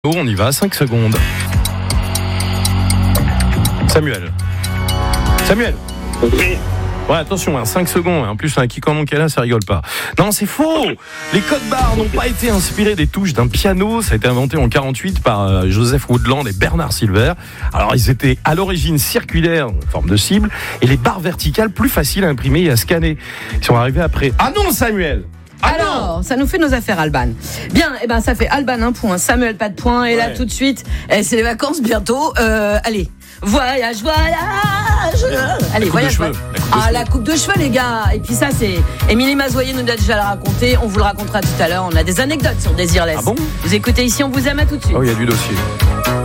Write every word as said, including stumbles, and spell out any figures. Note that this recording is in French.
On y va, cinq secondes. Samuel. Samuel. Oui. Ouais, attention, hein, cinq secondes. En plus, un qui comme mon câlin, ça rigole pas. Non, c'est faux. Les codes barres n'ont pas été inspirés des touches d'un piano. Ça a été inventé en quarante-huit par euh, Joseph Woodland et Bernard Silver. Alors, ils étaient à l'origine circulaires, en forme de cible, et les barres verticales plus faciles à imprimer et à scanner. Ils sont arrivés après. Ah non, Samuel. Ah Alors, non. ça nous fait nos affaires, Alban. Bien, et ben ça fait Alban un point, Samuel pas de point, et Ouais. là tout de suite, eh, c'est les vacances bientôt. Euh, allez, voyage, voyage. Allez, de voyage. cheveux, voyage. la coupe de Ah, cheveux. la coupe de cheveux, les gars. Et puis ça, c'est Émilie Mazoyer nous a déjà le raconté. On vous le racontera tout à l'heure. On a des anecdotes sur Désirless. Ah bon ? Vous écoutez ici, on vous aime, à tout de suite. Oh, il y a du dossier.